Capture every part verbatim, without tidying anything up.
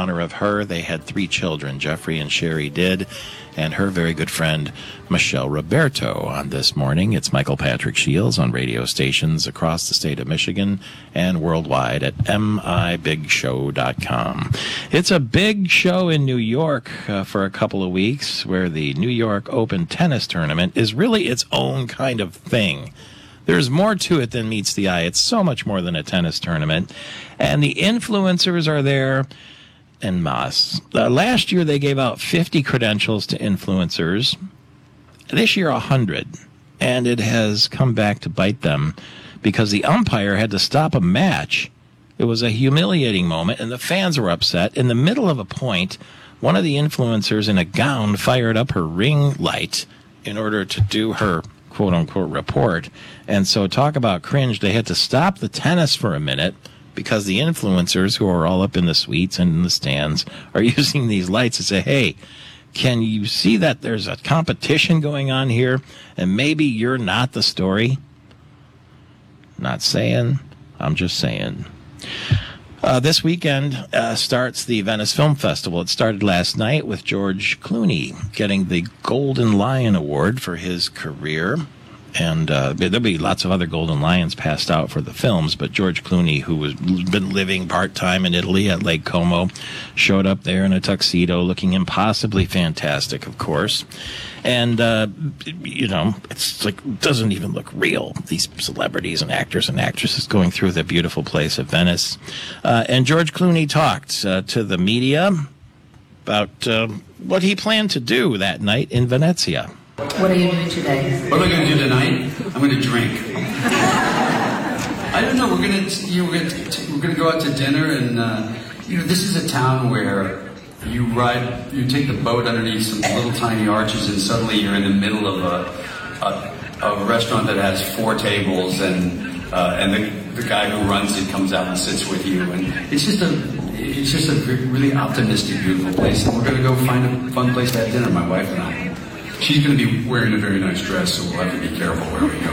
honor of her. They had three children, Jeffrey and Sherry did, and her very good friend, Michelle Roberto, on this morning. It's Michael Patrick Shields on radio stations across the state of Michigan and worldwide at M I big show dot com. It's a big show in New York uh, for a couple of weeks, where the New York Open Tennis Tournament is really its own kind of thing. There's more to it than meets the eye. It's so much more than a tennis tournament. And the influencers are there en masse. Uh, last year, they gave out fifty credentials to influencers. This year, one hundred. And it has come back to bite them because the umpire had to stop a match. It was a humiliating moment, and the fans were upset. In the middle of a point, one of the influencers in a gown fired up her ring light in order to do her quote-unquote report. And so talk about cringe. They had to stop the tennis for a minute because the influencers, who are all up in the suites and in the stands, are using these lights to say, hey, can you see that there's a competition going on here and maybe you're not the story? Not saying. I'm just saying. Uh, this weekend uh, starts the Venice Film Festival. It started last night with George Clooney getting the Golden Lion Award for his career. And uh, there'll be lots of other Golden Lions passed out for the films, but George Clooney, who has been living part-time in Italy at Lake Como, showed up there in a tuxedo, looking impossibly fantastic, of course. And, uh, you know, it's like, it doesn't even look real, these celebrities and actors and actresses going through the beautiful place of Venice. Uh, and George Clooney talked uh, to the media about uh, what he planned to do that night in Venezia. What are you doing today? What am I going to do tonight? I'm going to drink. I don't know. We're going to, you know, we're going to, we're going to go out to dinner, and uh, you know, this is a town where you ride, you take the boat underneath some little tiny arches, and suddenly you're in the middle of a a, a restaurant that has four tables, and uh, and the the guy who runs it comes out and sits with you, and it's just a it's just a really optimistic, beautiful place, and we're going to go find a fun place to have dinner, my wife and I. She's going to be wearing a very nice dress, so we'll have to be careful where we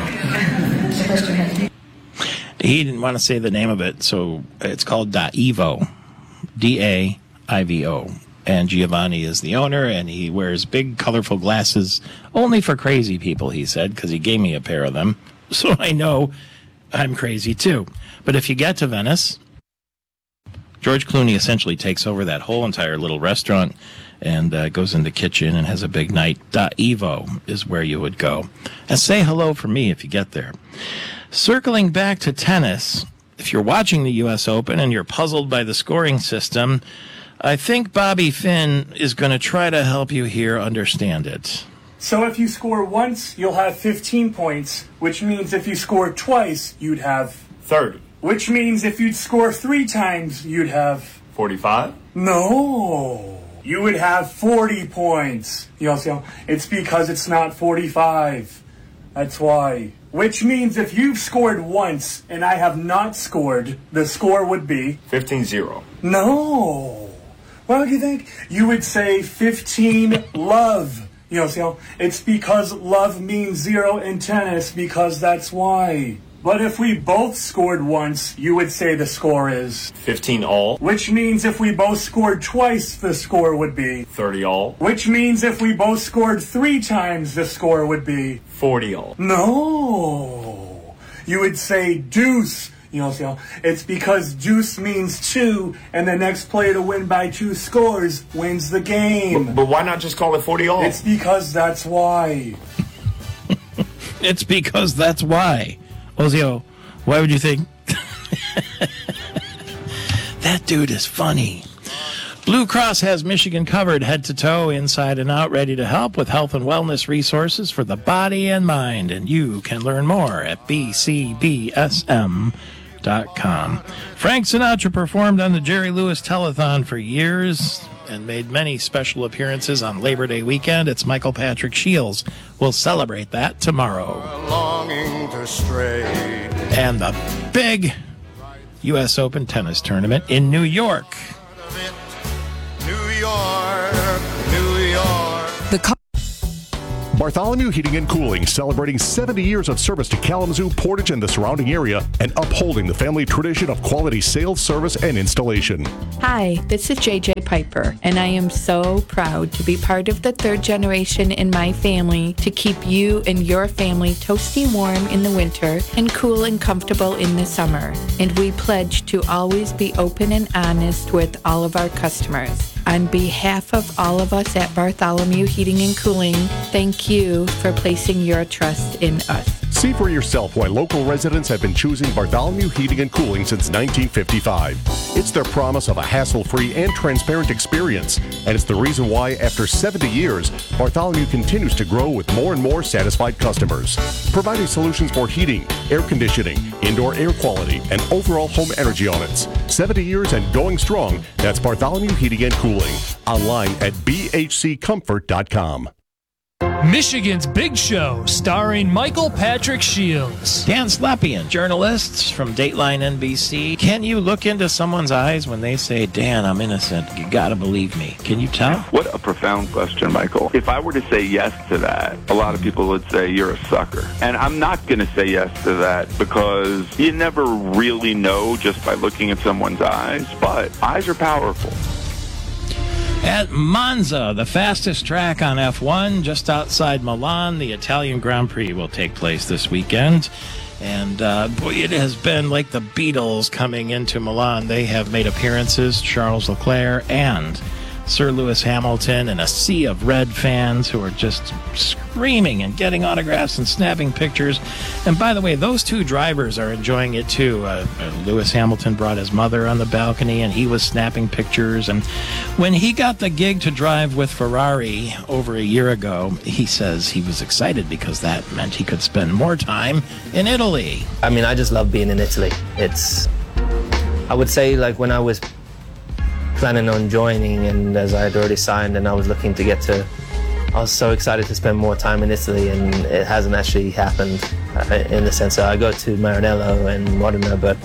go. He didn't want to say the name of it, so it's called Daivo, D A I V O. And Giovanni is the owner, and he wears big, colorful glasses only for crazy people, he said, because he gave me a pair of them. So I know I'm crazy, too. But if you get to Venice, George Clooney essentially takes over that whole entire little restaurant and uh, goes in the kitchen and has a big night. Daivo is where you would go. And say hello for me if you get there. Circling back to tennis, if you're watching the U S Open and you're puzzled by the scoring system, I think Bobby Finn is going to try to help you here understand it. So if you score once, you'll have fifteen points, which means if you score twice, you'd have thirty. Which means if you'd score three times, you'd have forty-five? No. You would have forty points. You know, so it's because it's not forty-five. That's why. Which means if you've scored once and I have not scored, the score would be fifteen zero. No. What do you think? You would say fifteen love. You know, so it's because love means zero in tennis, because that's why. But if we both scored once, you would say the score is fifteen all. Which means if we both scored twice, the score would be thirty all. Which means if we both scored three times, the score would be forty all. No. You would say deuce. You know, so it's because deuce means two, and the next player to win by two scores wins the game. But, but why not just call it forty all? It's because that's why. It's because that's why. Ozio, why would you think? That dude is funny. Blue Cross has Michigan covered head to toe, inside and out, ready to help with health and wellness resources for the body and mind. And you can learn more at b c b s m dot com. Frank Sinatra performed on the Jerry Lewis Telethon for years and made many special appearances on Labor Day weekend. It's Michael Patrick Shields. We'll celebrate that tomorrow. Longing to stray. And the big U S Open tennis tournament in New York. New York, New York. The co- Bartholomew Heating and Cooling, celebrating seventy years of service to Kalamazoo, Portage, and the surrounding area, and upholding the family tradition of quality sales, service, and installation. Hi, this is J J Piper, and I am so proud to be part of the third generation in my family to keep you and your family toasty warm in the winter and cool and comfortable in the summer. And we pledge to always be open and honest with all of our customers. On behalf of all of us at Bartholomew Heating and Cooling, thank you for placing your trust in us. See for yourself why local residents have been choosing Bartholomew Heating and Cooling since nineteen fifty-five. It's their promise of a hassle-free and transparent experience, and it's the reason why, after seventy years, Bartholomew continues to grow with more and more satisfied customers, providing solutions for heating, air conditioning, indoor air quality, and overall home energy audits. seventy years and going strong. That's Bartholomew Heating and Cooling. Online at b h c comfort dot com. Michigan's Big Show, starring Michael Patrick Shields. Dan Slepian, journalists from Dateline N B C. Can you look into someone's eyes when they say, Dan, I'm innocent? You gotta believe me. Can you tell? What a profound question, Michael. If I were to say yes to that, a lot of people would say you're a sucker. And I'm not going to say yes to that because you never really know just by looking at someone's eyes. But eyes are powerful. At Monza, the fastest track on F one, just outside Milan, the Italian Grand Prix will take place this weekend. And uh, boy, it has been like the Beatles coming into Milan. They have made appearances, Charles Leclerc and Sir Lewis Hamilton, and a sea of red fans who are just screaming and getting autographs and snapping pictures. And by the way, those two drivers are enjoying it too. Uh, Lewis Hamilton brought his mother on the balcony and he was snapping pictures. And when he got the gig to drive with Ferrari over a year ago, he says he was excited because that meant he could spend more time in Italy. I mean, I just love being in Italy. It's, I would say, like when I was planning on joining, and as I had already signed and I was looking to get to, I was so excited to spend more time in Italy, and it hasn't actually happened uh, in the sense that I go to Maranello and Modena, but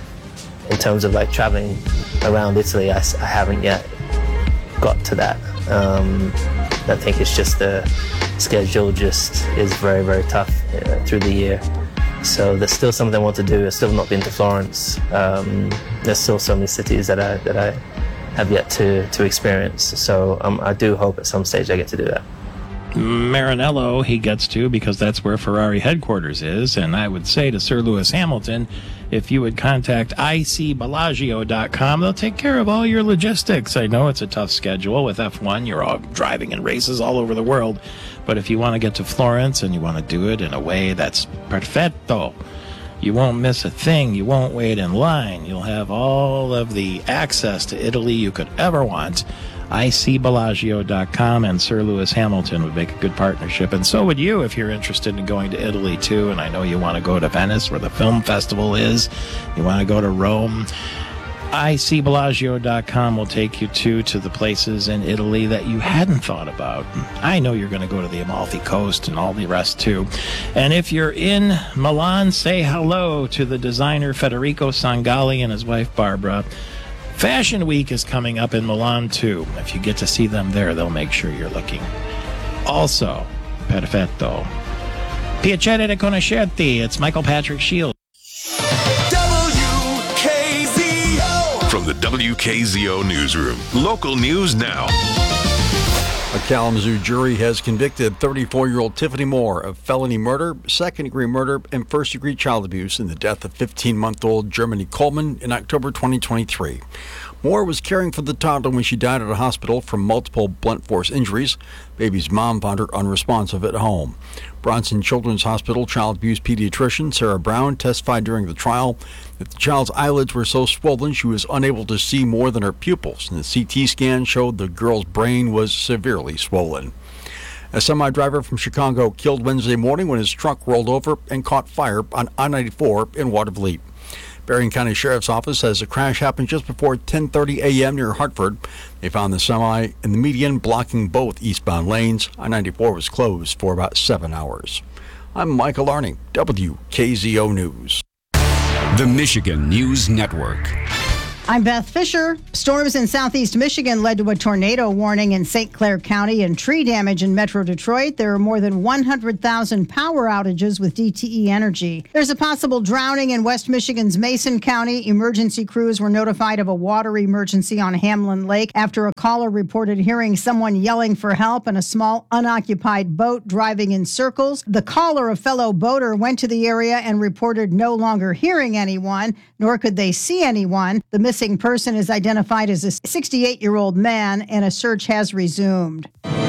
in terms of like traveling around Italy, I, I haven't yet got to that. Um, I think it's just the schedule just is very, very tough uh, through the year. So there's still something I want to do. I've still not been to Florence. Um, there's still so many cities that I that I have yet to, to experience. So um, I do hope at some stage I get to do that. Maranello he gets to because that's where Ferrari headquarters is. And I would say to Sir Lewis Hamilton, if you would contact I C Bellagio dot com, they'll take care of all your logistics. I know it's a tough schedule with F one. You're all driving in races all over the world. But if you want to get to Florence and you want to do it in a way that's perfetto, you won't miss a thing. You won't wait in line. You'll have all of the access to Italy you could ever want. I C Bellagio dot com and Sir Lewis Hamilton would make a good partnership. And so would you if you're interested in going to Italy, too. And I know you want to go to Venice, where the film festival is. You want to go to Rome. I C Bellagio dot com will take you to, to the places in Italy that you hadn't thought about. I know you're going to go to the Amalfi Coast and all the rest, too. And if you're in Milan, say hello to the designer Federico Sangalli and his wife Barbara. Fashion Week is coming up in Milan, too. If you get to see them there, they'll make sure you're looking. Also, perfetto. Piacere di conoscerti. It's Michael Patrick Shields. From the W K Z O Newsroom. Local news now. A Kalamazoo jury has convicted thirty-four-year-old Tiffany Moore of felony murder, second-degree murder, and first-degree child abuse in the death of fifteen-month-old Germany Coleman in October twenty twenty-three. Moore was caring for the toddler when she died at a hospital from multiple blunt force injuries. Baby's mom found her unresponsive at home. Bronson Children's Hospital child abuse pediatrician Sarah Brown testified during the trial that the child's eyelids were so swollen she was unable to see more than her pupils, and the C T scan showed the girl's brain was severely swollen. A semi-driver from Chicago killed Wednesday morning when his truck rolled over and caught fire on I ninety-four in Watervliet. Berrien County Sheriff's Office says the crash happened just before ten thirty a.m. near Hartford. They found the semi in the median blocking both eastbound lanes. I ninety-four was closed for about seven hours. I'm Michael Arning, W K Z O News. The Michigan News Network. I'm Beth Fisher. Storms in southeast Michigan led to a tornado warning in Saint Clair County and tree damage in Metro Detroit. There are more than one hundred thousand power outages with D T E Energy. There's a possible drowning in West Michigan's Mason County. Emergency crews were notified of a water emergency on Hamlin Lake after a caller reported hearing someone yelling for help and a small unoccupied boat driving in circles. The caller, a fellow boater, went to the area and reported no longer hearing anyone, nor could they see anyone. The missing person is identified as a sixty-eight-year-old man, and a search has resumed.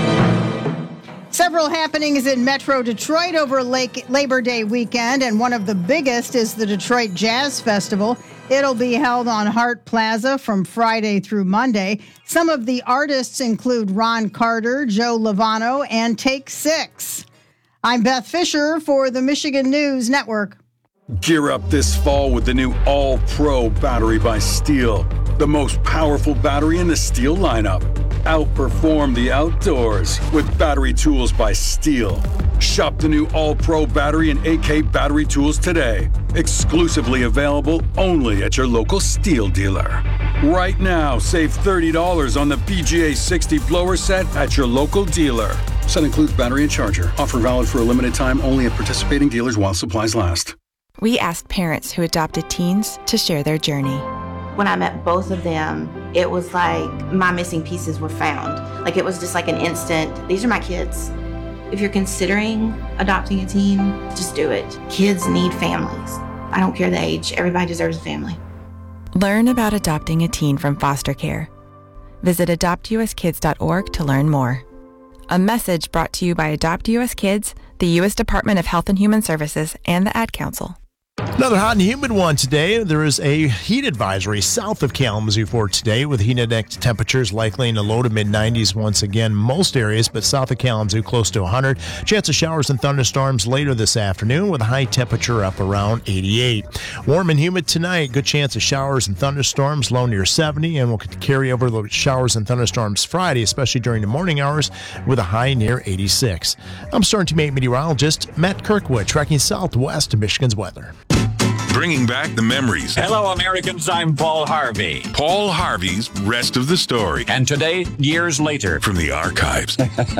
Several happenings in Metro Detroit over Lake Labor Day weekend, and one of the biggest is the Detroit Jazz Festival. It'll be held on Hart Plaza from Friday through Monday. Some of the artists include Ron Carter, Joe Lovano, and Take Six. I'm Beth Fisher for the Michigan News Network. Gear up this fall with the new All-Pro battery by Steel, the most powerful battery in the Steel lineup. Outperform the outdoors with battery tools by Steel. Shop the new All-Pro battery and A K battery tools today. Exclusively available only at your local Steel dealer. Right now, save thirty dollars on the P G A sixty blower set at your local dealer. Set includes battery and charger. Offer valid for a limited time only at participating dealers while supplies last. We asked parents who adopted teens to share their journey. When I met both of them, it was like my missing pieces were found. Like it was just like an instant, these are my kids. If you're considering adopting a teen, just do it. Kids need families. I don't care the age, everybody deserves a family. Learn about adopting a teen from foster care. Visit adopt u s kids dot org to learn more. A message brought to you by Adopt U S Kids, the U S Department of Health and Human Services, and the Ad Council. Another hot and humid one today. There is a heat advisory south of Kalamazoo for today, with heat index temperatures likely in the low to mid nineties once again most areas, but south of Kalamazoo close to one hundred. Chance of showers and thunderstorms later this afternoon with a high temperature up around eighty-eight. Warm and humid tonight. Good chance of showers and thunderstorms, low near seventy, and we'll carry over the showers and thunderstorms Friday, especially during the morning hours, with a high near eighty-six. I'm Storm Team eight meteorologist Matt Kirkwood, tracking southwest to Michigan's weather. Bringing back the memories. Hello, Americans. I'm Paul Harvey. Paul Harvey's Rest of the Story. And today, years later. From the archives.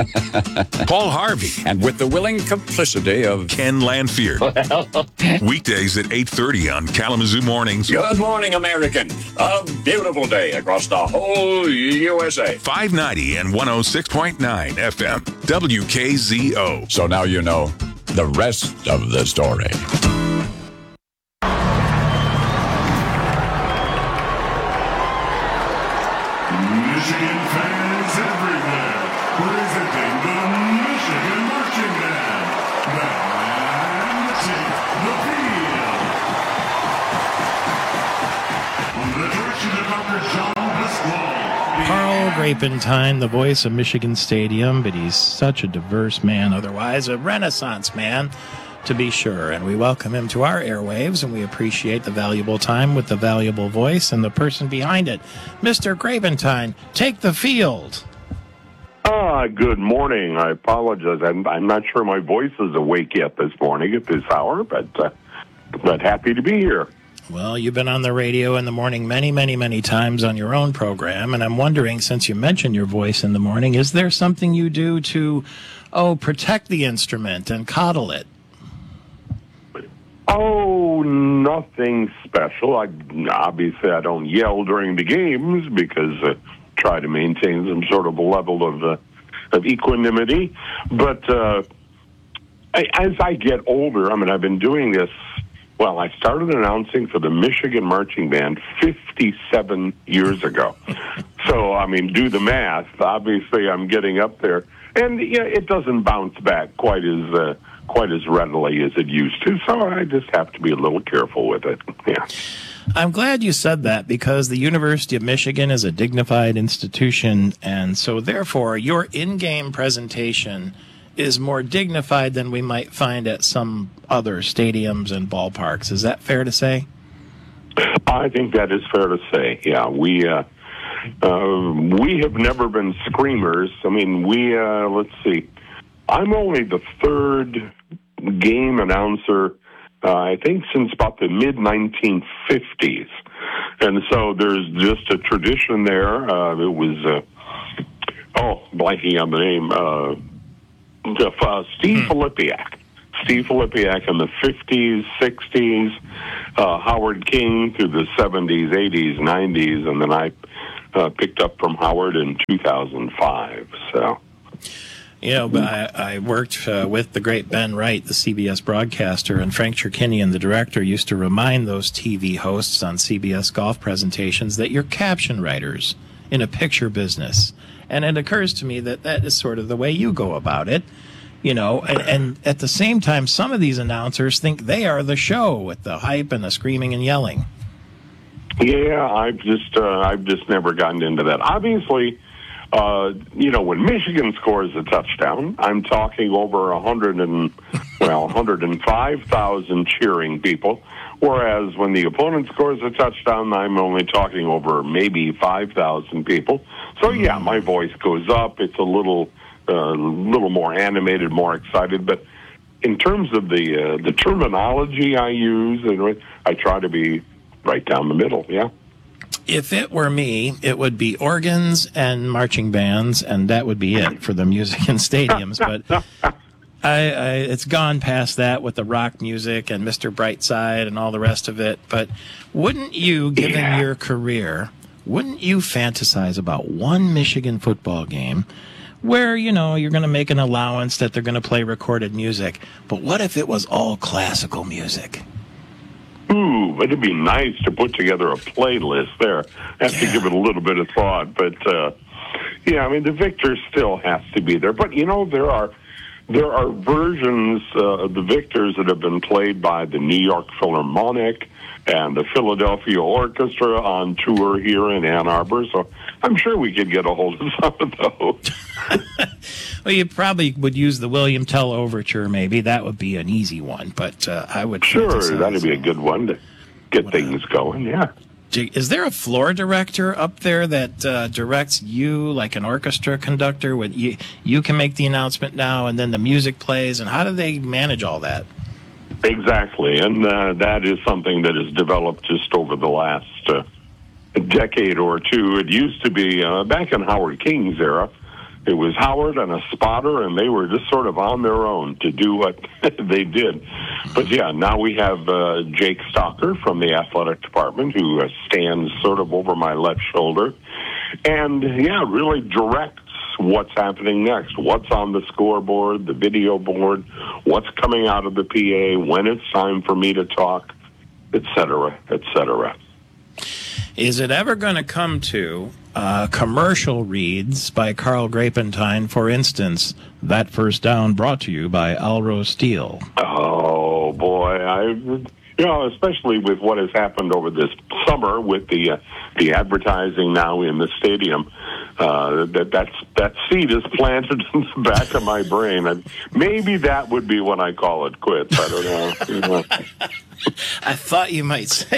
Paul Harvey. And with the willing complicity of Ken Lanfear. Well. Weekdays at eight thirty on Kalamazoo Mornings. Good morning, American. A beautiful day across the whole U S A. five ninety and one oh six point nine F M. W K Z O. So now you know the rest of the story. Michigan fans everywhere, presenting the Michigan Marching Band. Band take the field. Under the direction of Doctor John Pasquale. Carl Grapentine, the voice of Michigan Stadium, but he's such a diverse man otherwise, a Renaissance man, to be sure. And we welcome him to our airwaves, and we appreciate the valuable time with the valuable voice and the person behind it. Mister Grapentine, take the field. Ah, good morning. I apologize. I'm, I'm not sure my voice is awake yet this morning at this hour, but uh, but happy to be here. Well, you've been on the radio in the morning many, many, many times on your own program, and I'm wondering, since you mentioned your voice in the morning, is there something you do to, oh, protect the instrument and coddle it? Oh, nothing special. I obviously I don't yell during the games because I uh, try to maintain some sort of level of uh, of equanimity. But uh, I, as I get older, I mean, I've been doing this. Well, I started announcing for the Michigan Marching Band fifty-seven years ago. So, I mean, do the math. Obviously, I'm getting up there, and yeah, it doesn't bounce back quite as. Uh, quite as readily as it used to, so I just have to be a little careful with it. Yeah. I'm glad you said that, because the University of Michigan is a dignified institution, and so therefore your in-game presentation is more dignified than we might find at some other stadiums and ballparks. Is that fair to say? I think that is fair to say, yeah. We uh, uh, we have never been screamers. I mean, we, uh, let's see, I'm only the third game announcer, uh, I think, since about the mid nineteen fifties. And so there's just a tradition there. Uh, it was, uh, oh, blanking on the name, uh, uh, Steve Filipiak. Steve Filipiak in the fifties, sixties, uh, Howard King through the seventies, eighties, nineties, and then I uh, picked up from Howard in two thousand five. So. You know, but I, I worked uh, with the great Ben Wright, the C B S broadcaster, and Frank Cherkinian, the director, used to remind those T V hosts on C B S golf presentations that you're caption writers in a picture business. And it occurs to me that that is sort of the way you go about it. You know, and, and at the same time, some of these announcers think they are the show with the hype and the screaming and yelling. Yeah, I've just uh, I've just never gotten into that. Obviously, uh, you know, when Michigan scores a touchdown, I'm talking over a hundred and well, one hundred and five thousand cheering people. Whereas when the opponent scores a touchdown, I'm only talking over maybe five thousand people. So yeah, my voice goes up. It's a little. A uh, little more animated, more excited, but in terms of the uh, the terminology I use, I try to be right down the middle. Yeah. If it were me, it would be organs and marching bands, and that would be it for the music in stadiums. But I, I, it's gone past that with the rock music and Mister Brightside and all the rest of it. But wouldn't you, given yeah. your career, wouldn't you fantasize about one Michigan football game where, you know, you're going to make an allowance that they're going to play recorded music, but what if it was all classical music? Ooh, it'd be nice to put together a playlist there. I have yeah. to give it a little bit of thought, but uh, yeah, I mean, the Victor still has to be there. But you know, there are there are versions uh, of the Victors that have been played by the New York Philharmonic and the Philadelphia Orchestra on tour here in Ann Arbor. So I'm sure we could get a hold of some of those. Well, you probably would use the William Tell Overture, maybe. That would be an easy one, but uh, I would... Sure, that'd be a good one to get things uh, going, yeah. Is there a floor director up there that uh, directs you like an orchestra conductor? When you, you can make the announcement now and then the music plays, and how do they manage all that? Exactly, and uh, that is something that has developed just over the last uh, decade or two. It used to be, uh, back in Howard King's era, it was Howard and a spotter, and they were just sort of on their own to do what they did. But yeah, now we have uh, Jake Stocker from the athletic department, who uh, stands sort of over my left shoulder, and yeah, really directs what's happening next, what's on the scoreboard, the video board, what's coming out of the P A, when it's time for me to talk, et cetera, et cetera. Is it ever going to come to uh, commercial reads by Carl Grapentine, for instance, That First Down brought to you by Alro Steel? Oh, boy. I, you know, especially with what has happened over this summer with the uh, the advertising now in the stadium, uh, that that's, that seed is planted in the back of my brain. And maybe that would be when I call it quits. I don't know. You know. I thought you might say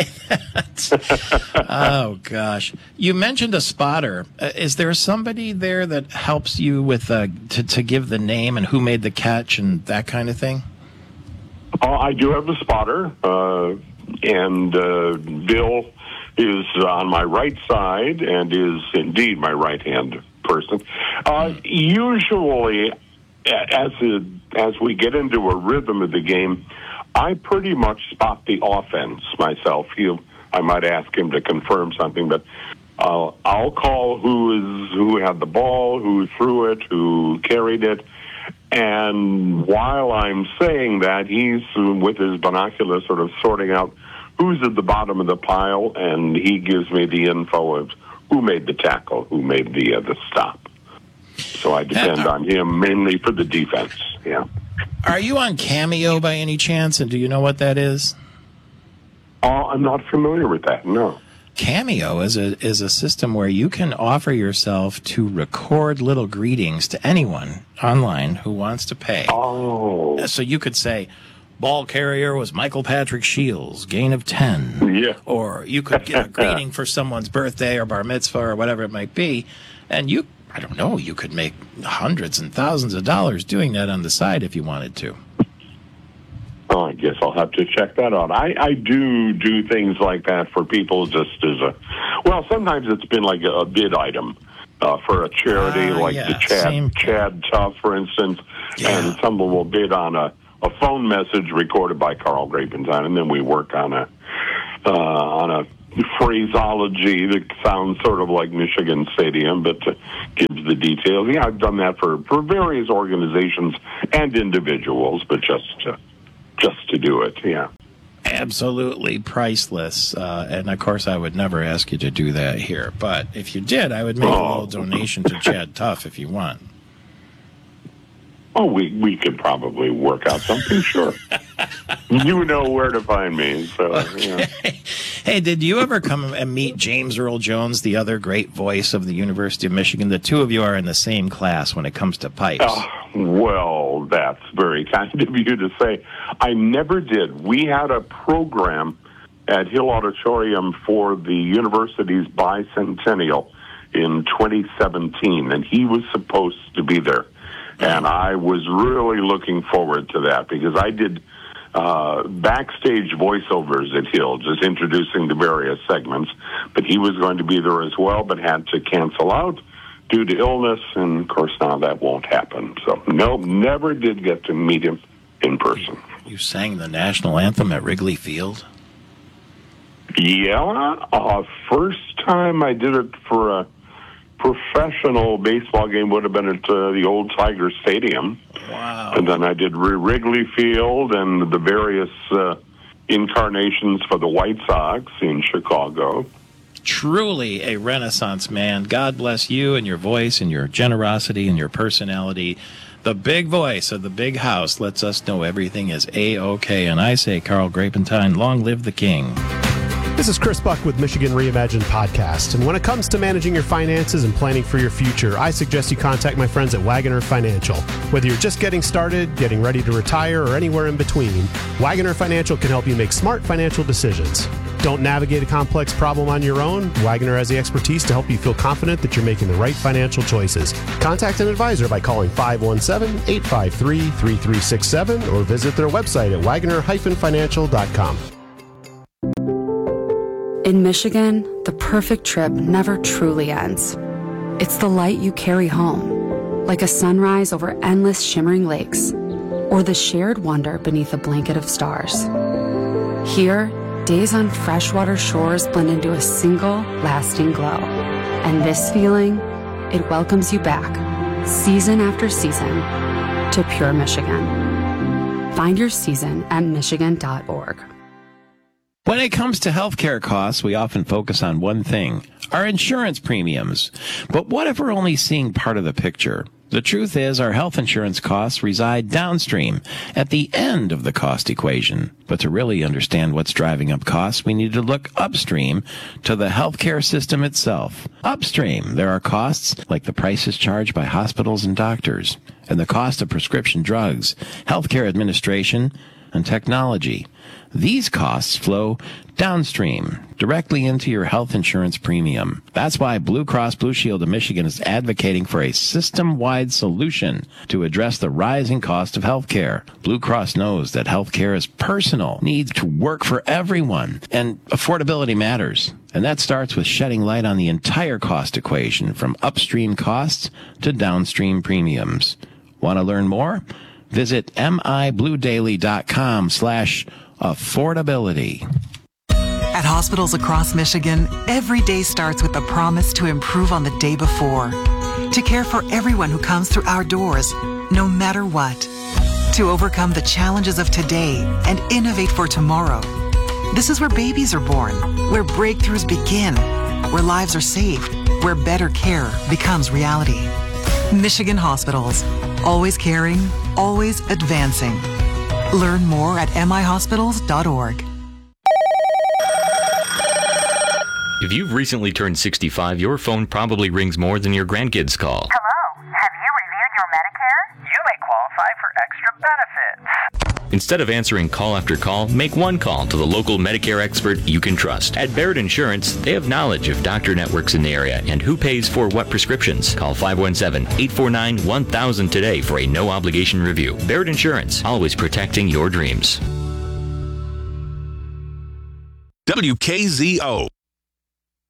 that. Oh, gosh. You mentioned a spotter. Uh, is there somebody there that helps you with uh, to, to give the name and who made the catch and that kind of thing? Uh, I do have a spotter, uh, and uh, Bill is on my right side and is indeed my right-hand person. Uh, usually, as a, as we get into a rhythm of the game, I pretty much spot the offense myself. He'll, I might ask him to confirm something, but uh, I'll call who is who had the ball, who threw it, who carried it. And while I'm saying that, he's, with his binoculars, sort of sorting out who's at the bottom of the pile, and he gives me the info of who made the tackle, who made the uh, the stop. So I depend on him mainly for the defense, yeah. Are you on Cameo by any chance, and do you know what that is? Oh, I'm not familiar with that, no. Cameo is a is a system where you can offer yourself to record little greetings to anyone online who wants to pay. Oh. So you could say, ball carrier was Michael Patrick Shields, gain of ten. Yeah. Or you could get a greeting for someone's birthday or bar mitzvah or whatever it might be, and you, I don't know, you could make hundreds and thousands of dollars doing that on the side if you wanted to. Oh, guess I'll have to check that out. I, I do do things like that for people just as a, well, sometimes it's been like a, a bid item uh, for a charity, uh, like yeah, the Chad same. Chad Tough, for instance, Yeah. and someone will bid on a, a phone message recorded by Carl Grapentine, and then we work on a uh, on a phraseology that sounds sort of like Michigan Stadium, but uh, gives the details. Yeah, I've done that for, for various organizations and individuals, but just to, just to do it, yeah. Absolutely priceless. Uh, and, of course, I would never ask you to do that here. But if you did, I would make Oh. a little donation to Chad Tough if you want. Oh, we, we could probably work out something, sure. You know where to find me, so, yeah. Hey, did you ever come and meet James Earl Jones, the other great voice of the University of Michigan? The two of you are in the same class when it comes to pipes. Oh, well, that's very kind of you to say. I never did. We had a program at Hill Auditorium for the university's bicentennial in twenty seventeen, and he was supposed to be there. And I was really looking forward to that because I did uh, backstage voiceovers at Hill, just introducing the various segments. But he was going to be there as well, but had to cancel out due to illness. And, of course, now that won't happen. So, no, never did get to meet him in person. You sang the national anthem at Wrigley Field? Yeah, uh, first time I did it for a professional baseball game would have been at uh, the old Tiger Stadium. Wow. And then I did Wrigley Field and the various uh, incarnations for the White Sox in Chicago. Truly a Renaissance man. God bless you and your voice and your generosity and your personality. The big voice of the big house lets us know everything is A-OK. And I say, Carl Grapentine, long live the king. This is Chris Buck with Michigan Reimagined Podcast. And when it comes to managing your finances and planning for your future, I suggest you contact my friends at Wagoner Financial. Whether you're just getting started, getting ready to retire, or anywhere in between, Wagoner Financial can help you make smart financial decisions. Don't navigate a complex problem on your own. Wagoner has the expertise to help you feel confident that you're making the right financial choices. Contact an advisor by calling five one seven, eight five three, three three six seven or visit their website at wagoner dash financial dot com. In Michigan, the perfect trip never truly ends. It's the light you carry home, like a sunrise over endless shimmering lakes, or the shared wonder beneath a blanket of stars. Here, days on freshwater shores blend into a single, lasting glow. And this feeling, it welcomes you back, season after season, to pure Michigan. Find your season at michigan dot org. When it comes to healthcare costs, we often focus on one thing, our insurance premiums. But what if we're only seeing part of the picture? The truth is our health insurance costs reside downstream, at the end of the cost equation. But to really understand what's driving up costs, we need to look upstream to the healthcare system itself. Upstream, there are costs like the prices charged by hospitals and doctors, and the cost of prescription drugs, healthcare administration, and technology. These costs flow downstream, directly into your health insurance premium. That's why Blue Cross Blue Shield of Michigan is advocating for a system-wide solution to address the rising cost of health care. Blue Cross knows that health care is personal, needs to work for everyone, and affordability matters. And that starts with shedding light on the entire cost equation, from upstream costs to downstream premiums. Want to learn more? Visit mibluedaily.com slash affordability. At hospitals across Michigan, every day starts with the promise to improve on the day before, to care for everyone who comes through our doors, no matter what, to overcome the challenges of today and innovate for tomorrow. This is where babies are born, where breakthroughs begin, where lives are saved, where better care becomes reality. Michigan Hospitals, always caring, always advancing. Learn more at m i hospitals dot org. If you've recently turned sixty-five, your phone probably rings more than your grandkids call. Hello, have you reviewed your Medicare? You may qualify for extra benefits. Instead of answering call after call, make one call to the local Medicare expert you can trust. At Barrett Insurance, they have knowledge of doctor networks in the area and who pays for what prescriptions. Call five one seven, eight four nine, one thousand today for a no-obligation review. Barrett Insurance, always protecting your dreams. W K Z O.